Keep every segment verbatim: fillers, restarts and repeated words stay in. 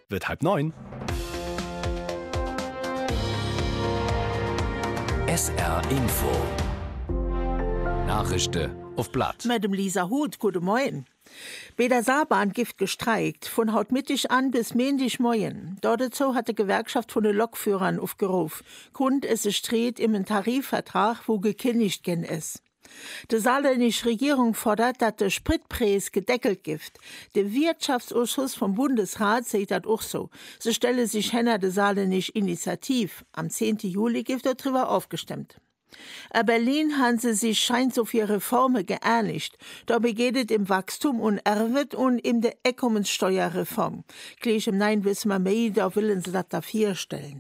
wird halb neun. S R Info. Nachrichten auf Blatt. Mit dem Lisa Huth, guten Morgen. Bei der Saarbahn gibt gestreikt, von haut Mittag an bis Montag morgen. Dazu hat die Gewerkschaft von den Lokführern aufgerufen. Grund ist ein Streit im Tarifvertrag, wo gekündigt gen ist. Die saarländische Regierung fordert, dass der Spritpreis gedeckelt gibt. Der Wirtschaftsausschuss vom Bundesrat sieht das auch so. Sie stelle sich hinter der saarländische Initiative. Am zehnten Juli gibt darüber aufgestimmt. In Berlin haben sie sich scheint auf ihre Reformen geeinigt. Dabei geht es im Wachstum und Erwet und in der Einkommenssteuerreform. Gleich im Nein wissen wir mehr, da wollen sie das dafür stellen.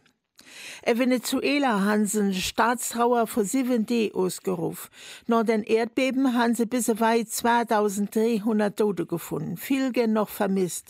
In Venezuela haben sie eine Staatstrauer für sieben D ausgerufen. Nach den Erdbeben haben sie bis weit zweitausenddreihundert Tote gefunden. Viel gehen noch vermisst.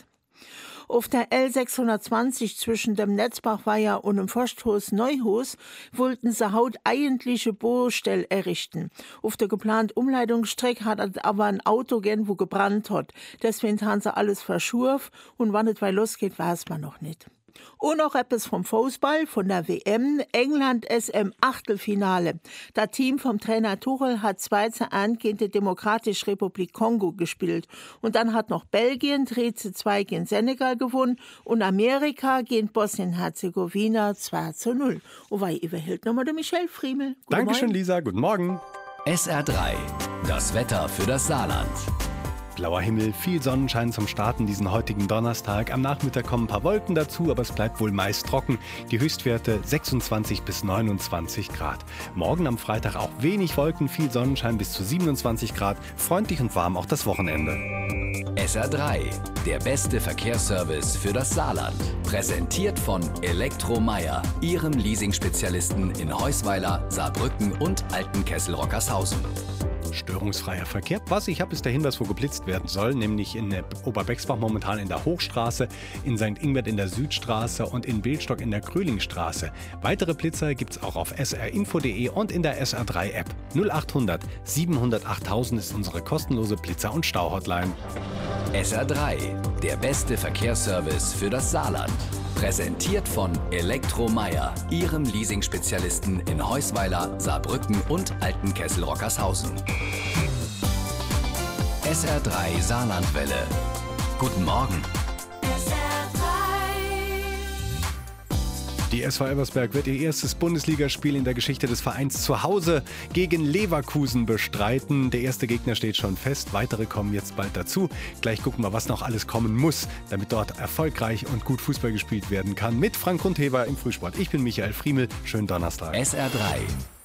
Auf der L sechshundertzwanzig zwischen dem Netzbachweiher und dem Forsthaus Neuhaus wollten sie haut eigentliche Baustelle errichten. Auf der geplanten Umleitungsstrecke hat es aber ein Auto gern, wo gebrannt hat. Deswegen haben sie alles verschurft und wann es losgeht, weiß man noch nicht. Und noch etwas vom Fußball, von der W M. England ist im Achtelfinale. Das Team vom Trainer Tuchel hat zwei zu eins gegen die Demokratische Republik Kongo gespielt. Und dann hat noch Belgien drei zu zwei gegen Senegal gewonnen und Amerika gegen Bosnien-Herzegowina zwei zu null. Und weil überhält nochmal der Michel Friemel. Guten Dankeschön, Morgen. Lisa. Guten Morgen. S R drei. Das Wetter für das Saarland. Blauer Himmel, viel Sonnenschein zum Starten diesen heutigen Donnerstag. Am Nachmittag kommen ein paar Wolken dazu, aber es bleibt wohl meist trocken. Die Höchstwerte sechsundzwanzig bis neunundzwanzig Grad. Morgen am Freitag auch wenig Wolken, viel Sonnenschein bis zu siebenundzwanzig Grad. Freundlich und warm auch das Wochenende. S R drei. Der beste Verkehrsservice für das Saarland. Präsentiert von Elektromeier, Ihrem Leasing-Spezialisten in Heusweiler, Saarbrücken und Altenkessel-Rockershausen. Störungsfreier Verkehr. Was ich habe, ist der Hinweis, wo geblitzt werden soll, nämlich in Oberbexbach momentan in der Hochstraße, in Sankt Ingbert in der Südstraße und in Bildstock in der Krölingstraße. Weitere Blitzer gibt's auch auf s r info punkt d e und in der S R drei App. null achthundert siebenhundertacht tausend ist unsere kostenlose Blitzer- und Stauhotline. S R drei. Der beste Verkehrsservice für das Saarland. Präsentiert von Elektromeier, Ihrem Leasing-Spezialisten in Heusweiler, Saarbrücken und Altenkessel-Rockershausen. S R drei Saarlandwelle. Guten Morgen. Die S V Elversberg wird ihr erstes Bundesligaspiel in der Geschichte des Vereins zu Hause gegen Leverkusen bestreiten. Der erste Gegner steht schon fest, weitere kommen jetzt bald dazu. Gleich gucken wir, was noch alles kommen muss, damit dort erfolgreich und gut Fußball gespielt werden kann. Mit Frank Grundhever im Frühsport. Ich bin Michael Friemel. Schönen Donnerstag. S R drei.